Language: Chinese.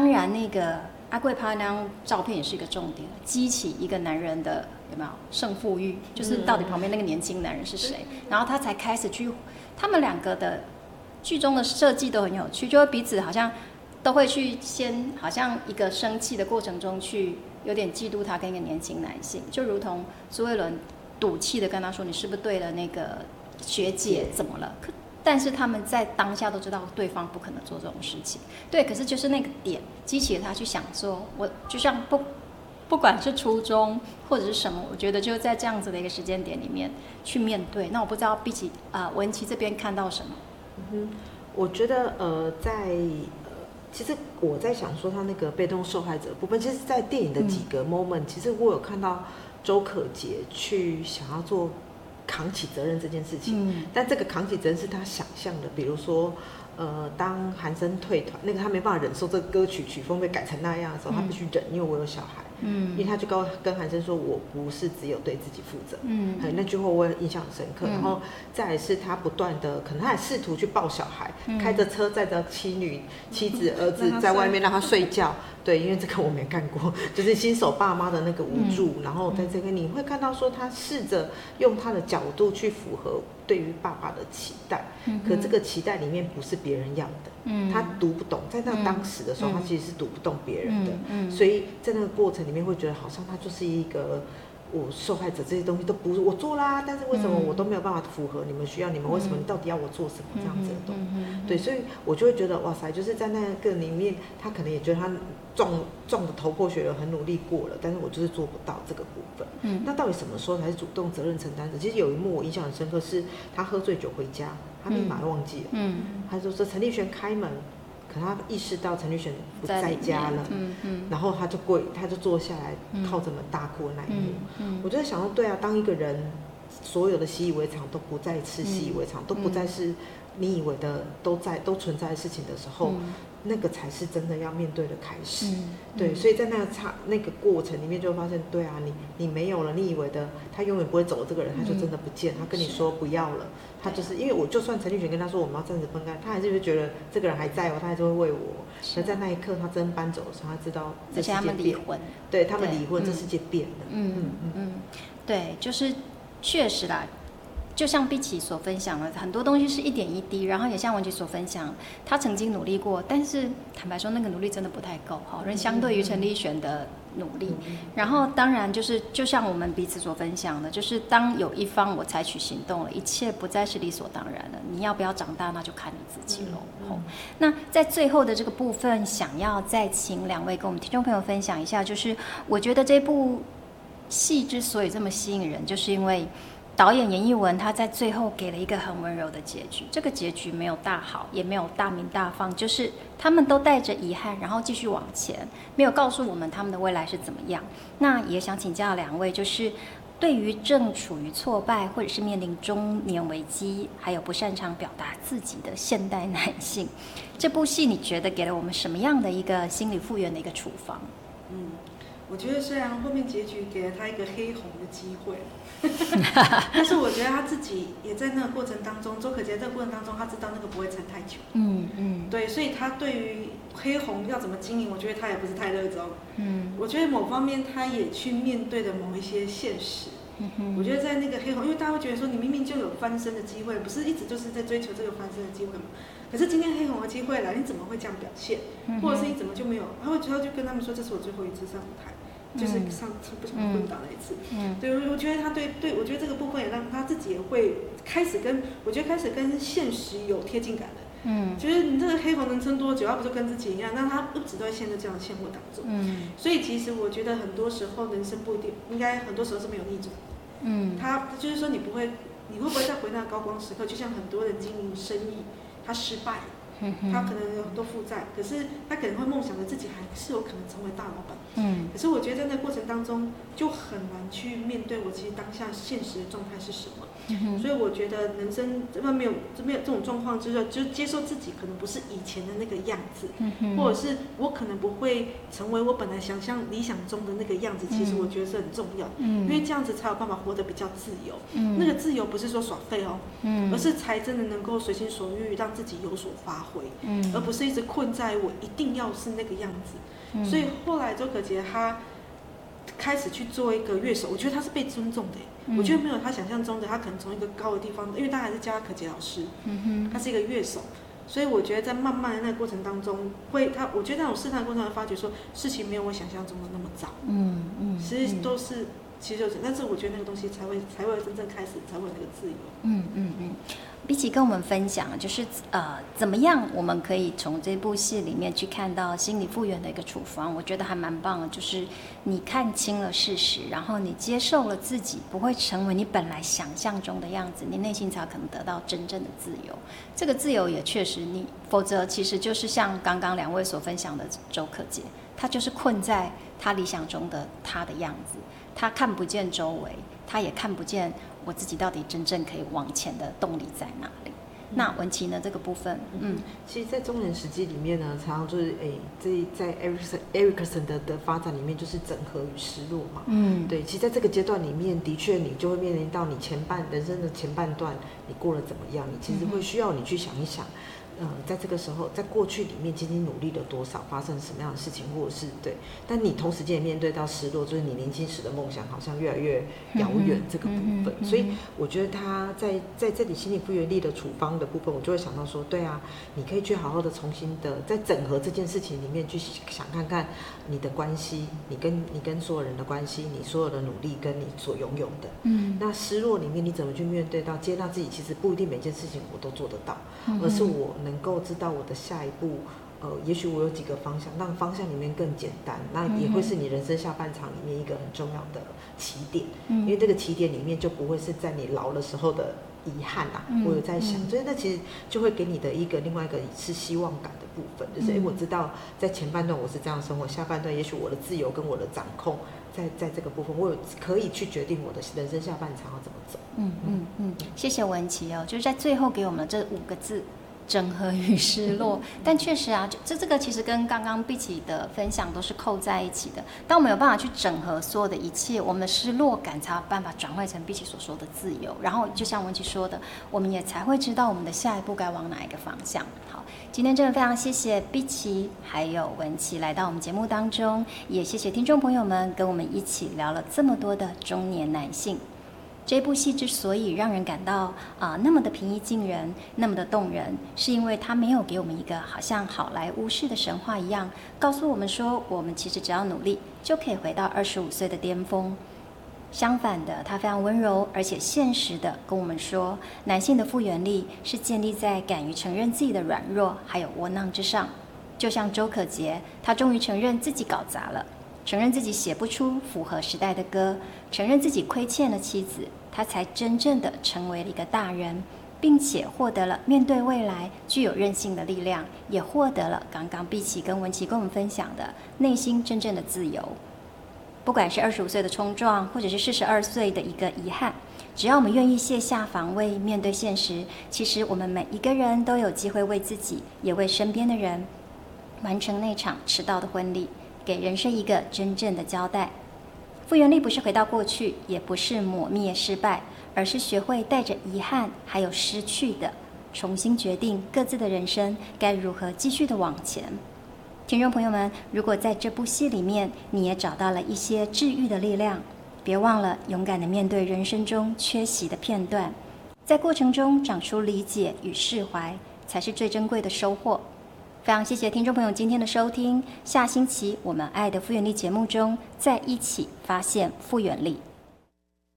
当然那个阿贵拍那张照片也是一个重点，激起一个男人的有没有胜负欲，就是到底旁边那个年轻男人是谁，然后他才开始去，他们两个的剧中的设计都很有趣，就会彼此好像都会去先好像一个生气的过程中去有点嫉妒他跟一个年轻男性，就如同苏慧伦赌气的跟他说你是不是对了那个学姐怎么了，但是他们在当下都知道对方不可能做这种事情，对，可是就是那个点激起了他去想说，我就像不管是初衷或者是什么，我觉得就在这样子的一个时间点里面去面对。那我不知道比起文琪这边看到什么？ 我觉得其实我在想说他那个被动受害者的部分，其实在电影的几个 moment，其实我有看到周可杰去想要做扛起责任这件事情，但这个扛起责任是他想象的，比如说，当韩生退团，那个他没办法忍受这个歌曲曲风被改成那样的时候，他必须忍，因为我有小孩，因为他就跟韩生说，我不是只有对自己负责，那句话我印象很深刻。然后再来是他不断的，可能他也试图去抱小孩，开着车载着妻子儿子在外面让他睡觉。对，因为这个我没看过，就是新手爸妈的那个无助，然后在这个你会看到说他试着用他的角度去符合对于爸爸的期待，可这个期待里面不是别人要的，他读不懂，在那当时的时候，他其实是读不懂别人的，所以在那个过程里面会觉得好像他就是一个。我受害者这些东西都不是我做啦，但是为什么我都没有办法符合你们需要？你们为什么？你到底要我做什么这样子的东西？对，所以我就会觉得哇塞，就是在那个里面，他可能也觉得他撞得头破血流，很努力过了，但是我就是做不到这个部分。那到底什么时候才是主动责任承担者？其实有一幕我印象很深刻，是他喝醉酒回家，他密码忘记了，他就说陈立璇开门。可他意识到陈立璇不在家了，然后他就坐下来，靠着门大哭的那一幕，我就在想说，对啊，当一个人所有的习以为常都不再是习以为常，都不再是你以为的都存在的事情的时候，那个才是真的要面对的开始。对，所以在那个过程里面就会发现，对啊，你没有了，你以为的他永远不会走的这个人，他就真的不见，他跟你说不要了。他就是因为我就算陈立璇跟他说我们要暂时分开，他还是会觉得这个人还在哦，他还是会为我。而在那一刻他真搬走的时候，他知道这世界变了，而且他们离婚，对他们离婚，这世界变了。 对，就是确实啦。就像碧琪所分享的，很多东西是一点一滴，然后也像文琪所分享，他曾经努力过，但是坦白说，那个努力真的不太够，相对于陈立璇的努力。然后当然就像我们彼此所分享的，就是当有一方我采取行动了，一切不再是理所当然了。你要不要长大，那就看你自己喽。那在最后的这个部分，想要再请两位跟我们听众朋友分享一下，就是我觉得这部戏之所以这么吸引人，就是因为导演严艺文他在最后给了一个很温柔的结局，这个结局没有大好，也没有大名大放，就是他们都带着遗憾，然后继续往前，没有告诉我们他们的未来是怎么样。那也想请教两位，就是对于正处于挫败或者是面临中年危机，还有不擅长表达自己的现代男性，这部戏你觉得给了我们什么样的一个心理复原的一个处方？ 我觉得虽然后面结局给了他一个黑红的机会，但是我觉得他自己也在那个过程当中，周可杰在这个过程当中，他知道那个不会撑太久。对，所以他对于黑红要怎么经营，我觉得他也不是太热衷。我觉得某方面他也去面对了某一些现实。我觉得在那个黑红，因为大家会觉得说你明明就有翻身的机会，不是一直就是在追求这个翻身的机会吗？可是今天黑红的机会来，你怎么会这样表现？或者是你怎么就没有？他就跟他们说，这是我最后一次上舞台，就是不想昏倒那一次。对，我觉得他对，我觉得这个部分也让他自己也会开始跟现实有贴近感的。觉得你这个黑红能撑多久？他不就跟自己一样？那他一直都会陷在这样的漩涡当中。所以其实我觉得很多时候人生不一定，应该很多时候是没有逆转。他就是说你会不会再回那个高光时刻？就像很多人经营生意，他失败了，他可能有很多负债，可是他可能会梦想着自己还是有可能成为大老板。可是我觉得在那个过程当中就很难去面对我其实当下现实的状态是什么。 所以我觉得人生没有这种状况之后，就接受自己可能不是以前的那个样子，或者是我可能不会成为我本来想象理想中的那个样子，其实我觉得是很重要，因为这样子才有办法活得比较自由。那个自由不是说耍废哦，而是才真的能够随心所欲，让自己有所发挥，而不是一直困在我一定要是那个样子。所以后来周可杰他开始去做一个乐手，我觉得他是被尊重的。我觉得没有他想象中的，他可能从一个高的地方，因为他还是叫他可杰老师，他是一个乐手，所以我觉得在慢慢的那个过程当中，我觉得那种试探过程中发觉说，事情没有我想象中的那么糟，其实都是，但是我觉得那个东西才会真正开始，才会有那个自由。 比起跟我们分享，就是怎么样我们可以从这部戏里面去看到心理复原的一个处方，我觉得还蛮棒的。就是你看清了事实，然后你接受了自己不会成为你本来想象中的样子，你内心才有可能得到真正的自由。这个自由也确实否则其实就是像刚刚两位所分享的周可杰，他就是困在他理想中的他的样子，他看不见周围，他也看不见我自己到底真正可以往前的动力在哪里。那文琪呢？这个部分， 其实，在中年时期里面呢，常常就是在 Erikson 的发展里面，就是整合与失落嘛。对，其实在这个阶段里面，的确你就会面临到你人生的前半段，你过得怎么样？你其实会需要你去想一想。在这个时候，在过去里面，其实你努力了多少，发生什么样的事情，或者是对，但你同时间也面对到失落，就是你年轻时的梦想好像越来越遥远这个部分。所以我觉得他在这里心理复原力的处方的部分，我就会想到说，对啊，你可以去好好的重新的在整合这件事情里面去想看看你的关系，你跟所有人的关系，你所有的努力跟你所拥有的。那失落里面你怎么去面对到接纳自己？其实不一定每件事情我都做得到，而是我能够知道我的下一步，也许我有几个方向，让方向里面更简单，那也会是你人生下半场里面一个很重要的起点，因为这个起点里面就不会是在你老的时候的遗憾啦。我有在想，所以那其实就会给你的另外一个是希望感的部分，就是我知道在前半段我是这样生活，下半段也许我的自由跟我的掌控，在这个部分，我有可以去决定我的人生下半场要怎么走。 谢谢文琪哦，就是在最后给我们这5个字。整合与失落，但确实啊，这个其实跟刚刚碧琪的分享都是扣在一起的。当我们有办法去整合所有的一切，我们的失落感才有办法转换成碧琪所说的自由。然后就像文琪说的，我们也才会知道我们的下一步该往哪一个方向。好，今天真的非常谢谢碧琪还有文琪来到我们节目当中，也谢谢听众朋友们跟我们一起聊了这么多的中年男性。这部戏之所以让人感到那么的平易近人，那么的动人，是因为它没有给我们一个好像好莱坞式的神话一样，告诉我们说我们其实只要努力就可以回到25岁的巅峰。相反的，它非常温柔而且现实的跟我们说，男性的复原力是建立在敢于承认自己的软弱还有窝囊之上。就像周可杰，他终于承认自己搞砸了，承认自己写不出符合时代的歌，承认自己亏欠了妻子，他才真正的成为了一个大人，并且获得了面对未来具有韧性的力量，也获得了刚刚碧琪跟文琪跟我们分享的内心真正的自由。不管是25岁的冲撞，或者是42岁的一个遗憾，只要我们愿意卸下防卫，面对现实，其实我们每一个人都有机会为自己，也为身边的人完成那场迟到的婚礼，给人生一个真正的交代。复原力不是回到过去，也不是抹灭失败，而是学会带着遗憾还有失去的，重新决定各自的人生该如何继续的往前。听众朋友们，如果在这部戏里面你也找到了一些治愈的力量，别忘了勇敢的面对人生中缺席的片段，在过程中长出理解与释怀，才是最珍贵的收获。非常谢谢听众朋友今天的收听，下星期我们爱的复原力节目中再一起发现复原力。